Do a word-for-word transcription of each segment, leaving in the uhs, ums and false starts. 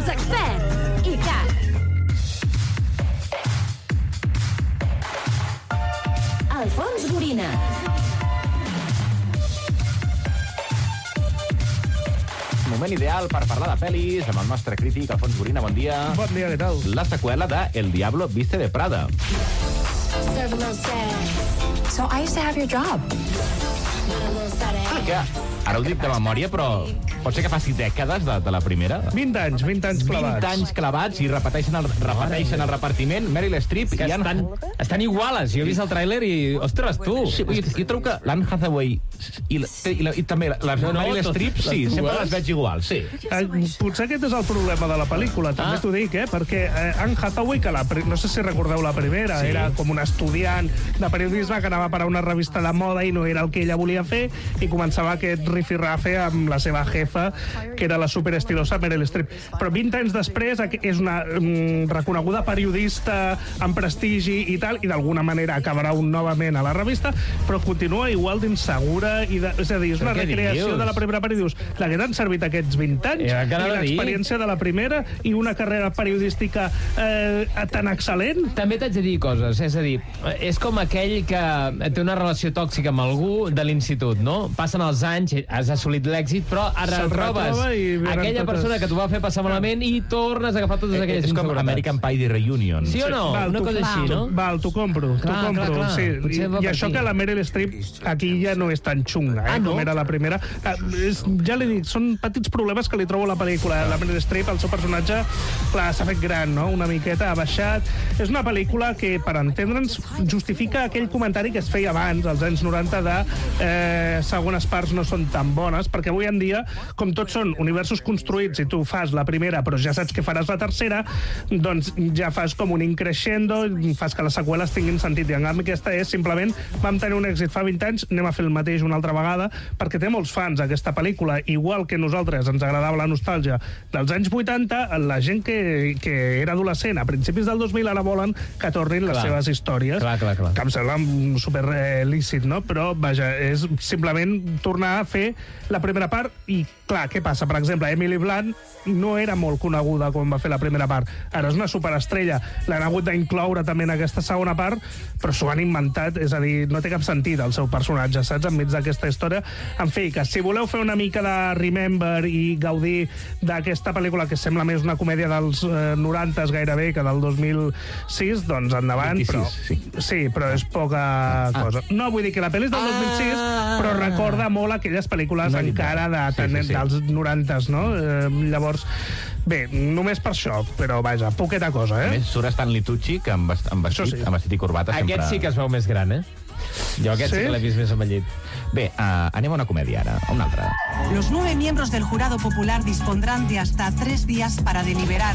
els experts. I Cat. Alfons Gorina. Moment ideal per parlar de pel·lis amb el nostre crític, Alfons Gorina. Bon dia. Bon dia, què tal? La seqüela de El Diablo Viste de Prada. So I used to have your job. Ah, que ara ho dic de memòria, però pot ser que faci dècades de, de la primera? vint anys, vint anys clavats. vint anys clavats i repeteixen el, repeteixen el repartiment. Meryl Streep... Que i Anne... estan, estan iguales. Jo he vist el tràiler i... Ostres, tu! Sí, jo, jo trobo que l'Anne Hathaway i, la, i, la, i també la, la No, no, Meryl tot- Streep, les sí, dues. sempre les veig igual, sí. Eh, potser aquest és el problema de la pel·lícula, també Ah. t'ho dic, eh? Perquè eh, Anne Hathaway, que la, pri- no sé si recordeu la primera, Sí. era com una estudiant de periodisme que anava a parar una revista de moda i no era el que ella volia fer, i començava aquest rifirrafe amb la seva jefa, que era la superestilosa Meryl Streep. Però vint anys després aqu- és una mm, reconeguda periodista amb prestigi i tal, i d'alguna manera acabarà un novament a la revista, però continua igual d'insegura, i de, és a dir, és una Però què recreació dius? de la primera part i dius, la que t'han servit aquests vint anys Ja, i què anava a dir? l'experiència de la primera i una carrera periodística eh, tan excel·lent. També t'haig de dir coses, és a dir, és com aquell que té una relació tòxica amb algú de l'institut, no? Passen els anys, has assolit l'èxit, però ara Se'l trobes retroba i venen aquella totes- persona que t'ho va fer passar malament i tornes a agafar totes Eh, aquelles és com inseguretats. American Pie de Reunion. Sí o no? Val, Una t'ho- cosa així, no? Val, t'ho compro, t'ho Clar, compro. clar, clar. Sí. Potser va I, I per això aquí. que la Meryl Streep aquí ja no és tan xunga, eh, Ah, no? com era la primera. Ah, és, ja l'he dit, són petits problemes que li trobo a la pel·lícula. La Meryl Streep, el seu personatge, clar, s'ha fet gran, no? Una miqueta, ha baixat. És una pel·lícula que, per entendre'ns, justifica aquell comentari que es feia abans, als anys noranta, de eh, segones parts no són tan bones, perquè avui en dia, com tots són universos construïts i tu fas la primera però ja saps que faràs la tercera, doncs ja fas com un increixendo, fas que les seqüeles tinguin sentit. I en canvi aquesta és simplement vam tenir un èxit fa vint anys, anem a fer el mateix una altra vegada, perquè té molts fans aquesta pel·lícula, igual que nosaltres ens agradava la nostàlgia dels anys vuitanta, la gent que, que era adolescent a principis del dos mil ara volen que tornin les Clar. seves històries, Clar, clar, clar. que em sembla mm, super eh, lícit, no? Però, vaja, és simplement tornar a fer la primera part i, clar, què passa? Per exemple, Emily Blunt no era molt coneguda quan va fer la primera part. Ara és una superestrella. L'han hagut d'incloure també en aquesta segona part, però s'ho han inventat, és a dir, no té cap sentit el seu personatge, saps? Enmig d'aquesta història. En fi, que si voleu fer una mica de Remember i gaudir d'aquesta pel·lícula que sembla més una comèdia dels eh, noranta gairebé que del dos mil sis, doncs endavant, però... vint-i-sis, sí. Sí, però és poca cosa. No vull dir que la pel·li és del dos mil sis, però recorda molt aquelles pel·lícules No, encara de, sí, sí, sí. dels norantes, no? Eh, llavors, bé, només per això, però vaja, poqueta cosa, A eh? més, surt Stanley Tucci, que amb, vest, amb, vestit, Això sí. amb vestit i corbata sempre... Aquest sí que es veu més gran, eh? Jo aquest sí, Sí? que l'he vist més amellit. Bé, uh, anem a una comèdia ara, a una altra. Los nueve miembros del jurado popular dispondrán de hasta tres días para deliberar.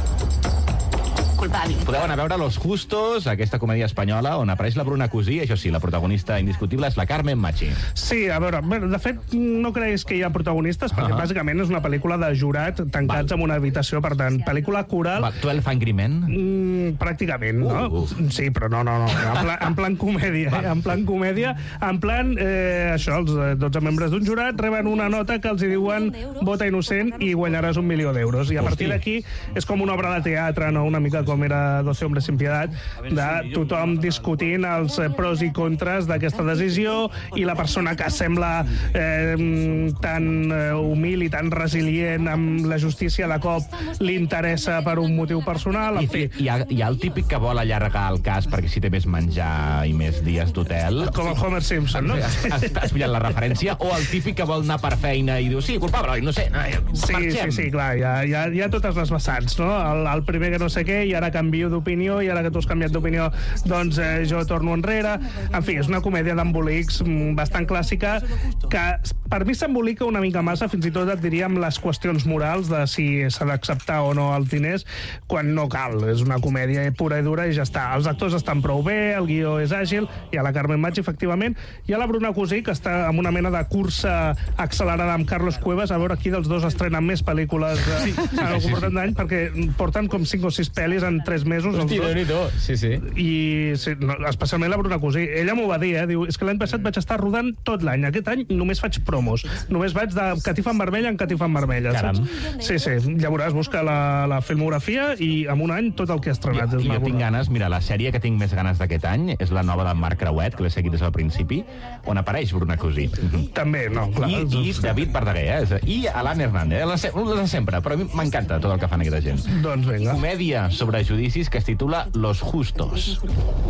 Culpable. Podeu anar a veure Los Justos, aquesta comèdia espanyola, on apareix la Bruna Cusí, això sí, la protagonista indiscutible és la Carmen Machi. Sí, a veure, bé, de fet, no creguis que hi ha protagonistes, perquè Ah. bàsicament és una pel·lícula de jurat tancats Val. en una habitació, per tant, pel·lícula coral... Va, twelve Angry Men? Mm, pràcticament, no? Uh, uh. Sí, però no, no, no. En plan, en plan comèdia, eh? En plan comèdia. En plan, eh, això, els eh, dotze membres d'un jurat reben una nota que els hi diuen vota innocent i guanyaràs un milió d'euros. I a partir d'aquí és com una obra de teatre, no? Una mica com era doce hombres sin piedad, de tothom discutint els eh, pros i contres d'aquesta decisió i la persona que sembla eh, tan eh, humil i tan resilient amb la justícia de cop li interessa per un motiu personal, I, en fi. hi, ha, hi ha el típic que vol allargar el cas perquè si té més menjar i més dies d'hotel... Com el Homer Simpson, no? Has, has, has pillat la referència? O el típic que vol anar per feina i diu, sí, culpable, innocent, eh, Sí, marxem. sí, sí, clar, hi ha, hi, ha, hi ha totes les vessants, no? El, el primer que no sé què, i ara canvio d'opinió, i ara que tu has canviat d'opinió, doncs eh, jo torno enrere. En fi, és una comèdia d'embolics mm, bastant clàssica, que per mi s'embolica una mica massa, fins i tot et diria amb les qüestions morals de si s'ha d'acceptar o no els diners, quan no cal. És una comèdia pura i dura i ja està. Els actors estan prou bé, el guió és àgil, hi ha la Carmen Machi, efectivament, hi ha la Bruna Cusí, que està en una mena de cursa accelerada amb Carlos Cuevas, a veure qui dels dos estrena més pel·lícules eh, en el comportant d'any, perquè porten com cinc o sis pel·lis en tres mesos. Hosti, els dos. Déu-n'hi-do. Sí, sí. I sí, no, especialment la Bruna Cusí. Ella m'ho va dir, eh? Diu, és que l'any passat vaig estar rodant tot l'any. Aquest any només faig promos. Només vaig de catifa en vermella en catifa en vermella. Caram. Saps? Sí, sí. Ja veuràs, busca la, la filmografia i en un any tot el que ha estrenat. Jo, És una jo tinc burrada. ganes, mira, la sèrie que tinc més ganes d'aquest any és la nova del Marc Creuet, que l'he seguit des del principi, on apareix Bruna Cusí. També, no, clar. I, i David Verdaguer, eh? I Alan Hernández, la, se- la de sempre, però a mi m'encanta tot el que fan aquesta gent. Doncs vinga. Comèdia sobre judicis que es titula Los Justos.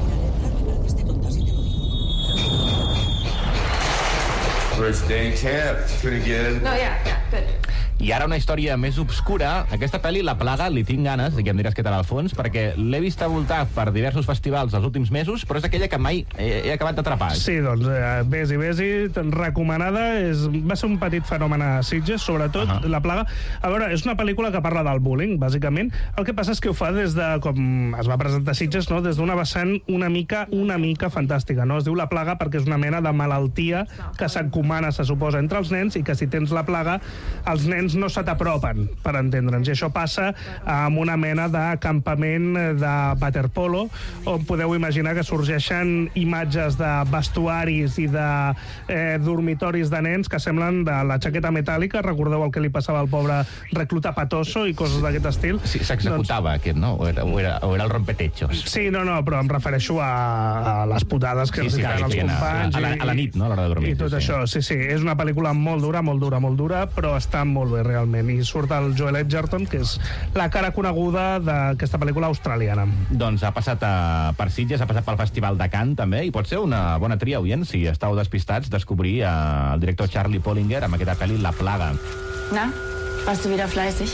First day champ. Pretty good. Oh, yeah, yeah, good. I ara una història més obscura. Aquesta pel·li, La Plaga, li tinc ganes, i que em diràs què tal al fons, perquè l'he vist voltar per diversos festivals els últims mesos, però és aquella que mai he, he acabat d'atrapar. Sí, doncs, eh, vés-hi, vés-hi, recomanada. És, va ser un petit fenomen a Sitges, sobretot, uh -huh. La Plaga. A veure, és una pel·lícula que parla del bullying, bàsicament. El que passa és que ho fa des de, com es va presentar a Sitges, no? Des d'una vessant una mica, una mica fantàstica, no? Es diu La Plaga perquè és una mena de malaltia que s'encomana, se suposa, entre els nens, i que si tens la plaga, els nens no se t'apropen, per entendre'ns. I això passa amb una mena de campament de waterpolo, on podeu imaginar que sorgeixen imatges de vestuaris i de eh, dormitoris de nens que semblen de la jaqueta metàl·lica. Recordeu el que li passava al pobre recluta Patoso i coses d'aquest estil? Sí, s'executava, doncs... aquest, no? O era, o, era, o era el rompetechos? Sí, no, no, però em refereixo a, a les putades que Sí, els sí, hi fan que els feien a- companys. a la- i- a la nit, no?, a l'hora de dormir, I tot sí, sí. això, sí, sí. És una pel·lícula molt dura, molt dura, molt dura, però està molt bé, realment. I surt el Joel Edgerton, que és la cara coneguda d'aquesta pel·lícula australiana. Doncs ha passat a, per Sitges, ha passat pel Festival de Cannes, també, i pot ser una bona tria, oient, si estàu despistats, descobrir eh, el director Charlie Pollinger amb aquesta pel·li La Plaga. Na, warst du wieder fleißig?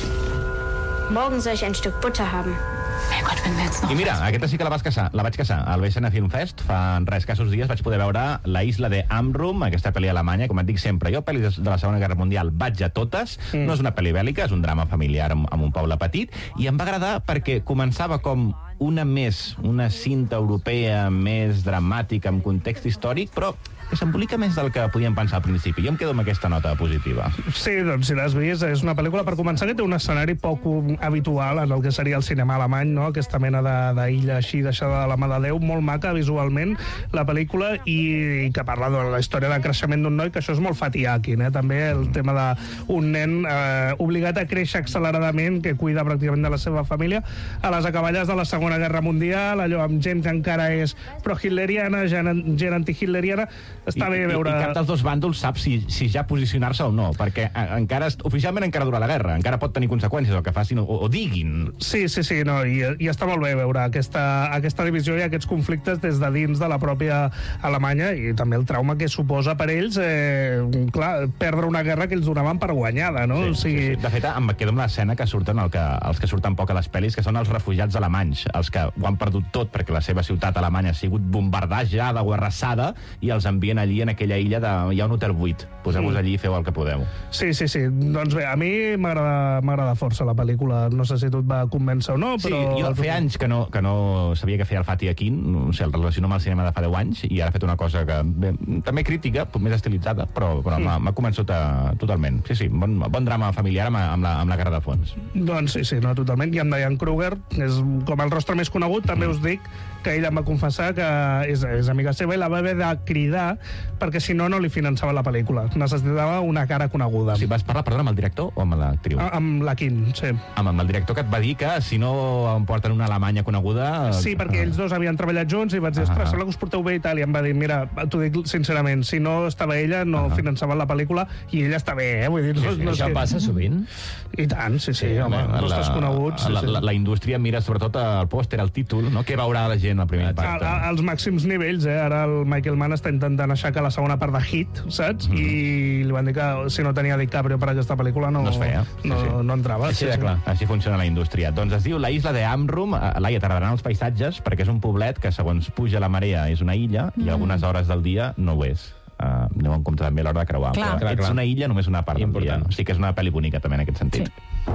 Morgen soll ich ein Stück Butter haben. Mein Gott, wenn wir jetzt noch... I mira, aquesta sí que la vas caçar, la vaig caçar al Bessena Film Fest. Fa res escassos dies vaig poder veure La isla de Amrum, aquesta pel·li alemanya. Com et dic sempre, jo pel·lis de la Segona Guerra Mundial vaig a totes. Mm. No és una pel·li bèl·lica, és un drama familiar amb, amb un poble petit, i em va agradar perquè començava com una més, una cinta europea més dramàtica, amb context històric, però que s'embolica més del que podíem pensar al principi. Jo em quedo amb aquesta nota positiva. Sí, doncs si l'has vist, és una pel·lícula, per començar, que té un escenari poc habitual en el que seria el cinema alemany, no? Aquesta mena d'illa així deixada de la mà de Déu, molt maca visualment, la pel·lícula, i, i que parla de la història de creixement d'un noi, que això és molt Fatiakin, eh? També el tema d'un nen eh, obligat a créixer acceleradament, que cuida pràcticament de la seva família, a les acaballes de la Segona Guerra Mundial, allò amb gent que encara és pro-hitleriana, gent, gent anti-hitleriana. Està I, bé i, veure... I cap dels dos bàndols sap si, si ja posicionar-se o no, perquè a, encara, oficialment encara dura la guerra, encara pot tenir conseqüències el que facin o, o diguin. Sí, sí, sí, no, i, i està molt bé veure aquesta, aquesta divisió i aquests conflictes des de dins de la pròpia Alemanya, i també el trauma que suposa per ells, eh, clar, perdre una guerra que ells donaven per guanyada, no? Sí, O sigui... sí, sí. De fet, em quedo amb l'escena que surten el que, els que surten poc a les pel·lis, que són els refugiats alemanys, els que ho han perdut tot perquè la seva ciutat alemanya ha sigut bombardejada o arrasada, i els envien allí en aquella illa de... Hi ha un hotel buit. Poseu-vos Mm. allí i feu el que podeu. Sí, sí, sí. Doncs bé, a mi m'agrada força la pel·lícula. No sé si tu et va convèncer o no, però... Sí, jo feia anys que no, que no sabia que feia el Fatih Akin, o sigui, el relaciono amb el cinema de fa deu anys, i ara ha fet una cosa que bé, també crítica, més estilitzada, però, però Mm. m'ha convençut a, totalment. Sí, sí, bon, bon drama familiar amb, amb, la, amb la guerra de fons. Doncs sí, sí, no, totalment. I amb Diane Kruger, és com el rostre més conegut, també us dic que ella em va confessar que és, és amiga seva i la va haver de cridar perquè si no, no li finançava la pel·lícula. Necessitava una cara coneguda. Si vas parlar, perdona, amb el director o amb l'actriu? A, amb la Kim, sí. Amb, amb el director, que et va dir que si no em porten una Alemanya coneguda... Sí, perquè ells dos havien treballat junts i vaig dir, ostres, sembla que us porteu bé i tal, i em va dir, mira, t'ho dic sincerament, si no estava ella, no finançaven la pel·lícula, i ella està bé, eh? Vull dir, no, Sí, sí, no això sé. passa sovint? I tant, sí, sí, home, rostres coneguts. Sí, la, sí. la, la indústria mira sobretot el pòster, el títol, no? Què veurà la gent al primer A, impacte? a, als màxims nivells, eh? Ara el Michael Mann està intentant aixecar la segona part de Hit, saps? Mm. I li van dir que si no tenia DiCaprio per aquesta pel·lícula no, No es feia. Sí, no, sí. no entrava. Així de clar, així funciona la indústria. Doncs es diu La isla de Amrum. A Laia, t'agradaran els paisatges, perquè és un poblet que, segons puja la marea, és una illa, mm. i algunes hores del dia no ho és. Uh, aneu en compte també a l'hora de creuar. Clar. Però Clar, ets clar. una illa només una part del dia. Important. O sigui que és una pel·li bonica, també, en aquest sentit. Sí.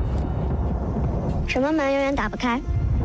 什么门永远打不开？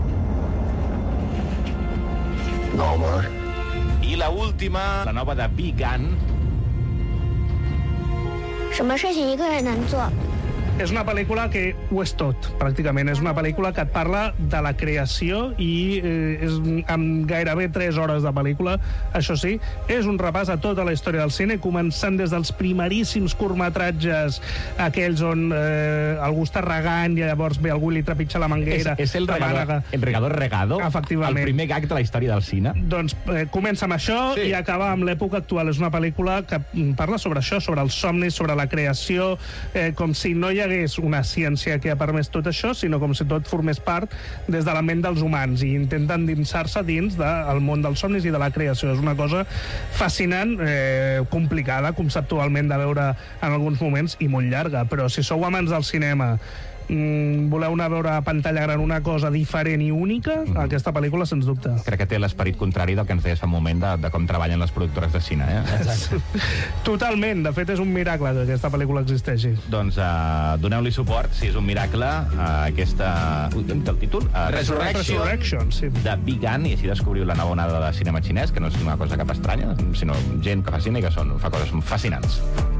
No, Mark. I la última, la nova de Big Gun. 什么事情一个人能做， És una pel·lícula que ho és tot, pràcticament. És una pel·lícula que et parla de la creació i eh, és amb gairebé tres hores de pel·lícula, això sí. És un repàs a tota la història del cine, començant des dels primeríssims curtmetratges, aquells on eh, algú està regant i llavors ve algú i li trepitja la manguera. És, és el, regador, el regador regado? Efectivament. El primer gag de la història del cine? Doncs eh, comença amb això sí. I acaba amb l'època actual. És una pel·lícula que parla sobre això, sobre els somnis, sobre la creació, eh, com si no hi hagués una ciència que ha permès tot això, sinó com si tot formés part des de la ment dels humans i intenten endinsar-se dins del món dels somnis i de la creació. És una cosa fascinant, eh, complicada conceptualment de veure en alguns moments i molt llarga, però si sou amants del cinema, Mm, voleu anar a veure a pantalla gran una cosa diferent i única, mm. aquesta pel·lícula, sens dubte. Crec que té l'esperit contrari del que ens deies fa un moment de, de com treballen les productores de cine, eh? Exacte. Totalment. De fet, és un miracle que aquesta pel·lícula existeixi. Doncs uh, doneu-li suport, si és un miracle, a aquesta... Ui, el títol? Uh, Resurrection. Resurrection, sí. De Big Gun, i així descobriu la nova onada de cinema xinès, que no és una cosa cap estranya, sinó gent que fa cine i que són, fa coses fascinants.